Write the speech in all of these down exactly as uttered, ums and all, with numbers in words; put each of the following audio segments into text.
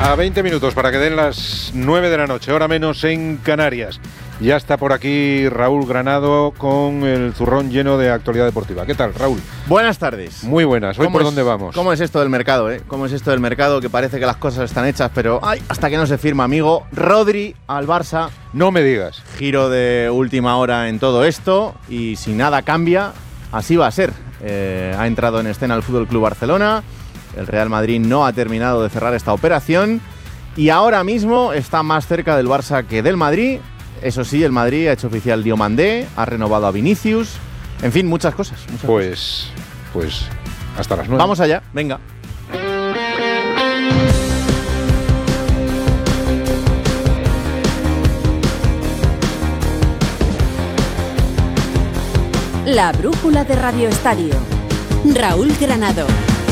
A veinte minutos para que den las nueve de la noche, hora menos en Canarias. Ya está por aquí Raúl Granado con el zurrón lleno de actualidad deportiva. ¿Qué tal, Raúl? Buenas tardes. Muy buenas. ¿Hoy por es, dónde vamos? ¿Cómo es esto del mercado, eh? ¿Cómo es esto del mercado? Que parece que las cosas están hechas, pero ay, hasta que no se firma, amigo. Rodri al Barça. No me digas. Giro de última hora en todo esto y si nada cambia, así va a ser. Eh, ha entrado en escena el F C Barcelona. El Real Madrid no ha terminado de cerrar esta operación y ahora mismo está más cerca del Barça que del Madrid. Eso sí, el Madrid ha hecho oficial Diomandé, ha renovado a Vinicius, en fin, muchas cosas. Muchas pues, cosas. pues, hasta las nueve. Vamos allá, venga. La brújula de Radio Estadio. Raúl Granado.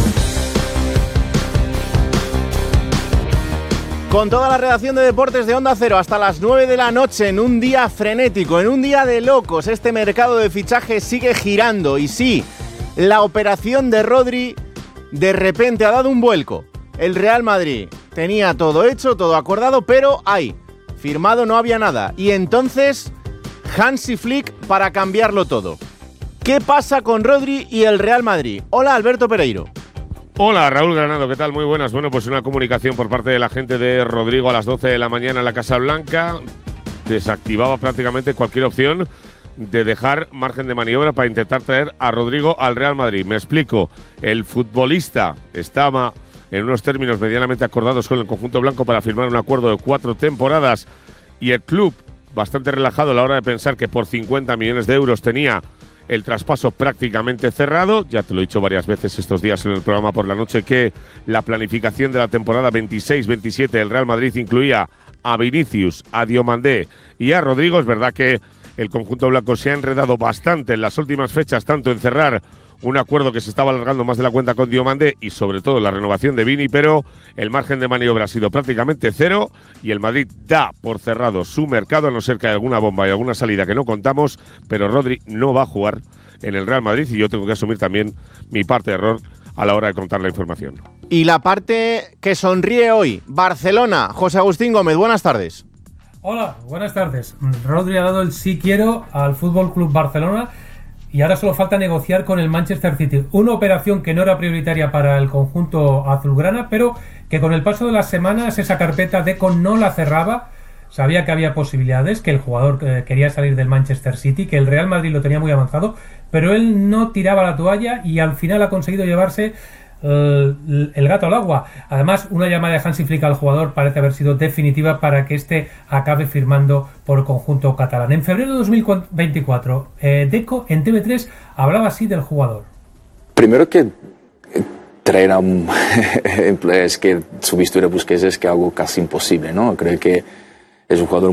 Con toda la redacción de Deportes de Onda Cero hasta las nueve de la noche, en un día frenético, en un día de locos, este mercado de fichajes sigue girando. Y sí, la operación de Rodri de repente ha dado un vuelco. El Real Madrid tenía todo hecho, todo acordado, pero ahí, firmado no había nada. Y entonces, Hansi Flick para cambiarlo todo. ¿Qué pasa con Rodri y el Real Madrid? Hola, Alberto Pereiro. Hola, Raúl Granado, ¿qué tal? Muy buenas. Bueno, pues una comunicación por parte de la gente de Rodrigo a las doce de la mañana en la Casa Blanca. Desactivaba prácticamente cualquier opción de dejar margen de maniobra para intentar traer a Rodrigo al Real Madrid. Me explico. El futbolista estaba en unos términos medianamente acordados con el conjunto blanco para firmar un acuerdo de cuatro temporadas y el club bastante relajado a la hora de pensar que por cincuenta millones de euros tenía el traspaso prácticamente cerrado. Ya te lo he dicho varias veces estos días en el programa por la noche que la planificación de la temporada veintiséis veintisiete del Real Madrid incluía a Vinicius, a Diomandé y a Rodrigo. Es verdad que el conjunto blanco se ha enredado bastante en las últimas fechas, tanto en cerrar un acuerdo que se estaba alargando más de la cuenta con Diomandé y sobre todo la renovación de Vini, pero el margen de maniobra ha sido prácticamente cero y el Madrid da por cerrado su mercado, a no ser que haya alguna bomba y alguna salida que no contamos, pero Rodri no va a jugar en el Real Madrid y yo tengo que asumir también mi parte de error a la hora de contar la información. Y la parte que sonríe hoy, Barcelona. José Agustín Gómez, buenas tardes. Hola, buenas tardes. Rodri ha dado el sí quiero al F C Barcelona y ahora solo falta negociar con el Manchester City. Una operación que no era prioritaria para el conjunto azulgrana, pero que con el paso de las semanas esa carpeta Deco no la cerraba. Sabía que había posibilidades, que el jugador eh, quería salir del Manchester City, que el Real Madrid lo tenía muy avanzado, pero él no tiraba la toalla y al final ha conseguido llevarse eh, el gato al agua. Además, una llamada de Hansi Flick al jugador parece haber sido definitiva para que éste acabe firmando por el conjunto catalán. En febrero de dos mil veinticuatro, eh, Deco en T V tres hablaba así del jugador. Primero que traer a un es que substituir a Busquets es que algo casi imposible, ¿no? Creo que es un jugador